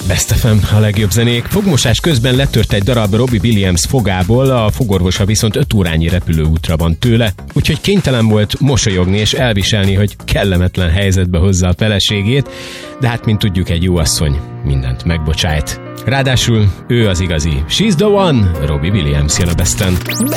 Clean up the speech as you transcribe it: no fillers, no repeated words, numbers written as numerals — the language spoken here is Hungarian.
Best FM, a legjobb zenék. Fogmosás közben letört egy darab Robbie Williams fogából, a fogorvosa viszont 5 órányi repülőútra van tőle, úgyhogy kénytelen volt mosolyogni és elviselni, hogy kellemetlen helyzetbe hozza a feleségét, de hát, mint tudjuk, egy jó asszony mindent megbocsájt. Ráadásul ő az igazi. She's the one! Robbie Williams jön a Besten.